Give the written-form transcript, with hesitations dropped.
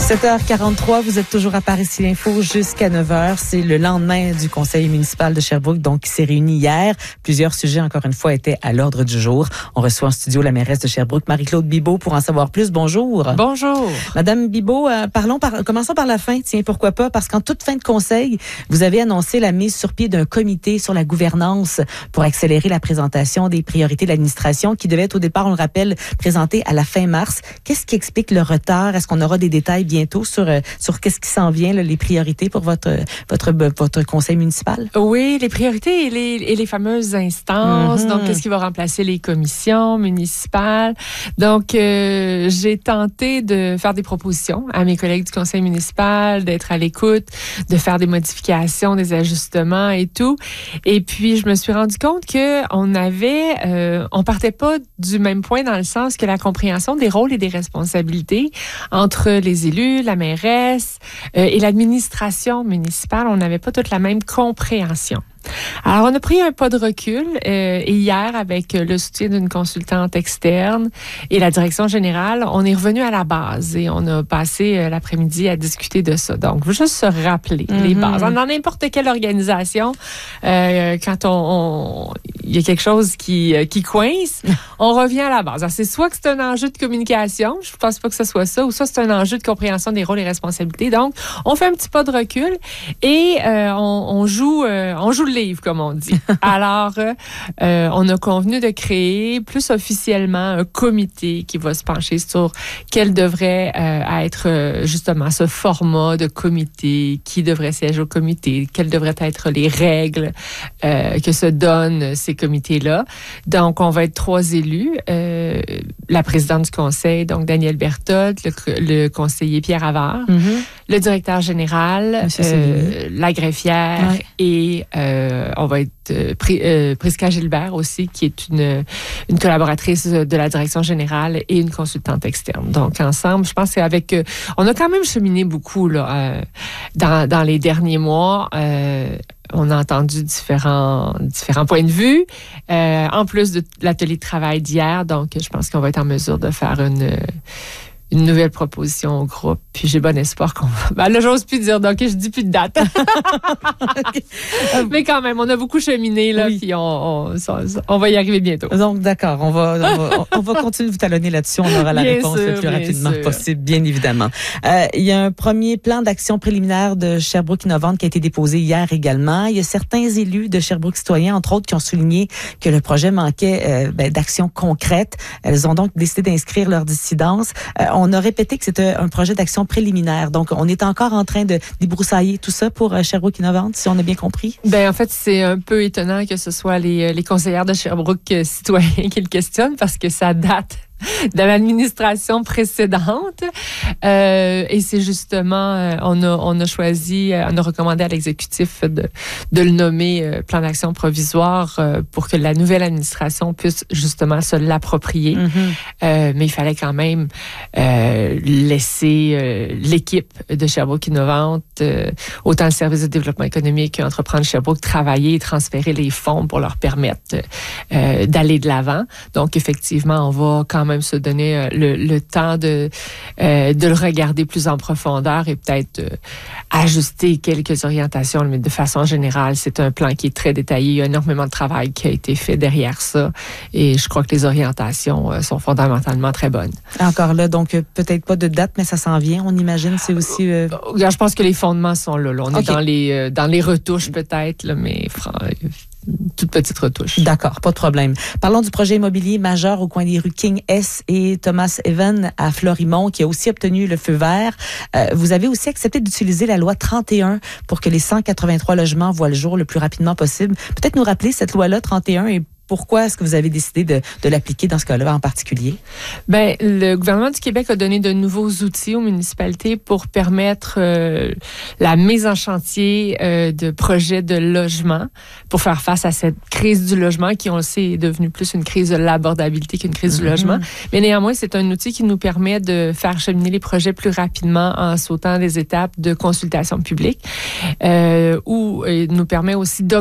7h43, vous êtes toujours à Paris Info jusqu'à 9h. C'est le lendemain du conseil municipal de Sherbrooke, donc qui s'est réuni hier. Plusieurs sujets, encore une fois, étaient à l'ordre du jour. On reçoit en studio la mairesse de Sherbrooke, Marie-Claude Bibeau, pour en savoir plus. Bonjour. Bonjour. Madame Bibeau, commençons par la fin. Tiens, pourquoi pas? Parce qu'en toute fin de conseil, vous avez annoncé la mise sur pied d'un comité sur la gouvernance pour accélérer la présentation des priorités de l'administration qui devait être au départ, on le rappelle, présentée à la fin mars. Qu'est-ce qui explique le retard? Est-ce qu'on aura des détails bientôt sur qu'est-ce qui s'en vient, là, les priorités pour votre conseil municipal? Oui, les priorités et les fameuses instances. Donc, qu'est-ce qui va remplacer les commissions municipales? Donc, j'ai tenté de faire des propositions à mes collègues du conseil municipal, d'être à l'écoute, de faire des modifications, des ajustements et tout. Et puis, je me suis rendu compte que on partait pas du même point dans le sens que la compréhension des rôles et des responsabilités entre les élus, la mairesse et l'administration municipale, on n'avait pas toute la même compréhension. Alors, on a pris un pas de recul et hier, avec le soutien d'une consultante externe et la direction générale, on est revenu à la base et on a passé l'après-midi à discuter de ça. Donc, juste se rappeler les bases. Dans n'importe quelle organisation, quand il y a quelque chose qui coince, on revient à la base. Alors, c'est soit que c'est un enjeu de communication, je pense pas que ce soit ça, ou soit c'est un enjeu de compréhension des rôles et responsabilités. Donc, on fait un petit pas de recul et on joue le livre, comme on dit. Alors, on a convenu de créer plus officiellement un comité qui va se pencher sur quel devrait être justement ce format de comité, qui devrait siéger au comité, quelles devraient être les règles que se donnent ces comités-là. Donc, on va être 3 élus. La présidente du conseil, donc Danielle Berthold, le conseiller Pierre Havard, le directeur général, la greffière et on va être Prisca Gilbert aussi, qui est une collaboratrice de la direction générale et une consultante externe. Donc, ensemble, je pense qu'avec... on a quand même cheminé beaucoup là, dans les derniers mois. On a entendu différents points de vue, en plus de l'atelier de travail d'hier. Donc, je pense qu'on va être en mesure de faire une nouvelle proposition au groupe. Puis j'ai bon espoir qu'on va... Ben là, j'ose plus dire, donc je dis plus de date. Mais quand même, on a beaucoup cheminé, là, puis on va y arriver bientôt. Donc, d'accord, on va continuer de vous talonner là-dessus. On aura la réponse le plus rapidement possible, bien évidemment. Il y a un premier plan d'action préliminaire de Sherbrooke Innovante qui a été déposé hier également. Il y a certains élus de Sherbrooke Citoyen, entre autres, qui ont souligné que le projet manquait d'actions concrètes. Elles ont donc décidé d'inscrire leur dissidence. On a répété que c'était un projet d'action préliminaire. Donc, on est encore en train de débroussailler tout ça pour Sherbrooke Innovante, si on a bien compris. Ben, en fait, c'est un peu étonnant que ce soit les conseillères de Sherbrooke Citoyen qui le questionnent parce que ça date de l'administration précédente. Et c'est justement, on a choisi, on a recommandé à l'exécutif de le nommer plan d'action provisoire pour que la nouvelle administration puisse justement se l'approprier. Mais il fallait quand même laisser l'équipe de Sherbrooke Innovante, autant le service de développement économique qu'Entreprendre Sherbrooke, travailler et transférer les fonds pour leur permettre d'aller de l'avant. Donc, effectivement, on va quand même se donner le temps de le regarder plus en profondeur et peut-être ajuster quelques orientations. Mais de façon générale, c'est un plan qui est très détaillé. Il y a énormément de travail qui a été fait derrière ça. Et je crois que les orientations sont fondamentalement très bonnes. Encore là, donc peut-être pas de date, mais ça s'en vient, on imagine. C'est aussi... Je pense que les fondements sont là. On est dans les retouches peut-être, là, mais... toute petite retouche. D'accord, pas de problème. Parlons du projet immobilier majeur au coin des rues King S et Thomas Even à Florimont, qui a aussi obtenu le feu vert. Vous avez aussi accepté d'utiliser la loi 31 pour que les 183 logements voient le jour le plus rapidement possible. Peut-être nous rappeler cette loi-là 31 et pourquoi est-ce que vous avez décidé de l'appliquer dans ce cas-là en particulier? Ben, le gouvernement du Québec a donné de nouveaux outils aux municipalités pour permettre la mise en chantier de projets de logement pour faire face à cette crise du logement qui, on le sait, est devenue plus une crise de l'abordabilité qu'une crise du logement. Mais néanmoins, c'est un outil qui nous permet de faire cheminer les projets plus rapidement en sautant des étapes de consultation publique ou nous permet aussi